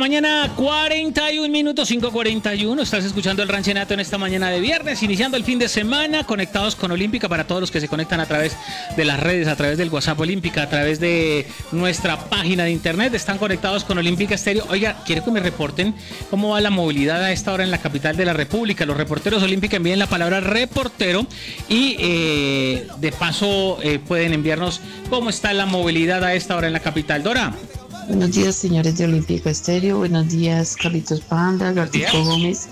mañana, 41 minutos, 5:41. Estás escuchando el Ranchenato en esta mañana de viernes, iniciando el fin de semana, conectados con Olímpica. Para todos los que se conectan a través de las redes, a través del WhatsApp Olímpica, a través de nuestra página de internet, están conectados con Olímpica Estéreo. Oiga, quiero que me reporten cómo va la movilidad a esta hora en la capital de la República. Los reporteros Olímpica envíen la palabra reportero y de paso pueden enviarnos cómo está la movilidad a esta hora en la capital. Dora. Buenos días, señores de Olímpica Estéreo. Buenos días, Carlitos Panda, Gartico Gómez.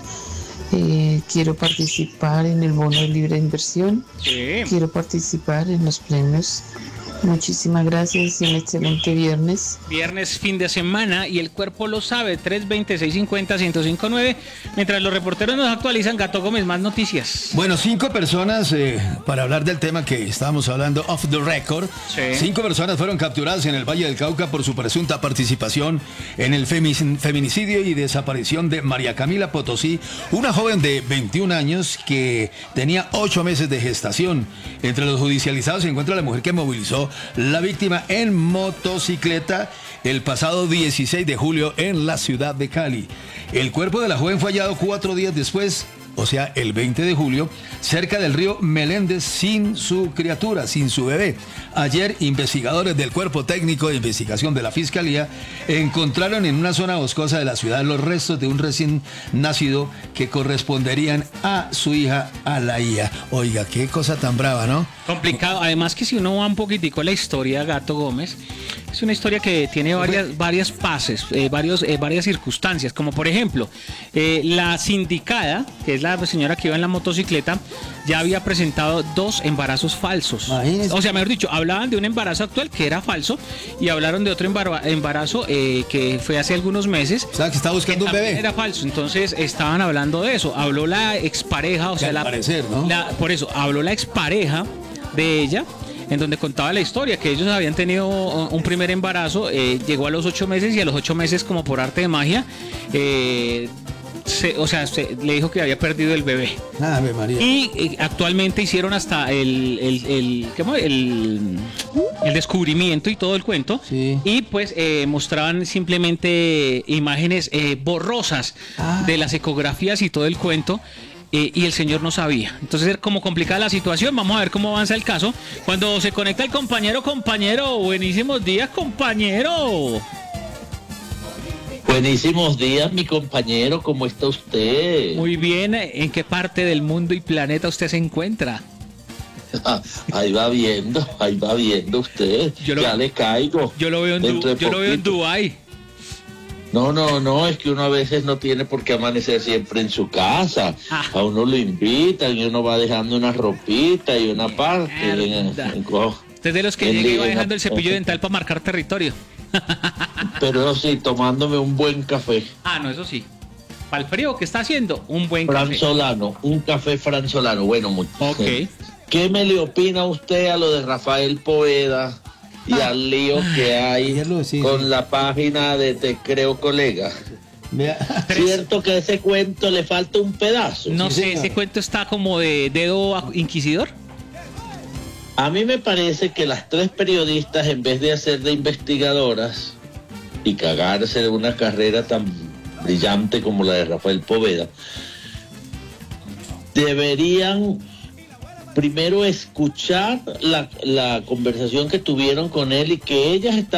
Quiero participar en el bono de libre inversión. Sí. Quiero participar en los premios. Muchísimas gracias y un excelente viernes. Viernes, fin de semana, y el cuerpo lo sabe. 320-650-1059. Mientras los reporteros nos actualizan, Gato Gómez, más noticias. Bueno, 5 personas, para hablar del tema que estábamos hablando, off the record. Sí. 5 personas fueron capturadas en el Valle del Cauca por su presunta participación en el feminicidio y desaparición de María Camila Potosí, una joven de 21 años que tenía 8 meses de gestación. Entre los judicializados se encuentra la mujer que movilizó la víctima en motocicleta el pasado 16 de julio en la ciudad de Cali. El cuerpo de la joven fue hallado 4 días después, o sea, el 20 de julio, cerca del río Meléndez, sin su criatura, sin su bebé. Ayer, investigadores del Cuerpo Técnico de Investigación de la Fiscalía encontraron en una zona boscosa de la ciudad los restos de un recién nacido que corresponderían a su hija Alaía. Oiga, qué cosa tan brava, ¿no? Complicado. Además que si uno va un poquitico a la historia, Gato Gómez, es una historia que tiene varias fases, varias circunstancias, como por ejemplo, la sindicada, que es la señora que iba en la motocicleta, ya había presentado 2 embarazos falsos. Imagínese. O sea, mejor dicho, hablaban de un embarazo actual que era falso y hablaron de otro embarazo que fue hace algunos meses. O sea, que está buscando un bebé. Era falso. Entonces estaban hablando de eso. Habló la expareja, o sea, al parecer, ¿no? por eso, habló la expareja de ella, en donde contaba la historia, que ellos habían tenido un primer embarazo, llegó a los 8 meses y a los 8 meses, como por arte de magia, le dijo que había perdido el bebé. Ave María. Y actualmente hicieron hasta el descubrimiento y todo el cuento. Sí. Y pues mostraban simplemente imágenes borrosas de las ecografías y todo el cuento. Y el señor no sabía. Entonces era como complicada la situación. Vamos a ver cómo avanza el caso. Cuando se conecta el compañero, buenísimos días, compañero. Buenísimos días, mi compañero, ¿cómo está usted? Muy bien, ¿en qué parte del mundo y planeta usted se encuentra? Ahí va viendo usted. Ya le caigo. Yo lo veo en Dubái. No, es que uno a veces no tiene por qué amanecer siempre en su casa. A uno lo invitan y uno va dejando una ropita y una parte. Usted es de los que llega y va dejando el cepillo dental para marcar territorio. Pero sí, tomándome un buen café. No, eso sí. Para el frío, ¿qué está haciendo? Un buen franzolano, un café franzolano. Bueno, Ok. ¿Qué me le opina usted a lo de Rafael Poveda y al lío que hay con la página de Te Creo Colega? ¿Cierto que a ese cuento le falta un pedazo? No sé, ese cuento está como de dedo inquisidor. A mí me parece que las 3 periodistas, en vez de hacer de investigadoras y cagarse de una carrera tan brillante como la de Rafael Poveda, deberían primero escuchar la conversación que tuvieron con él y que ellas estaban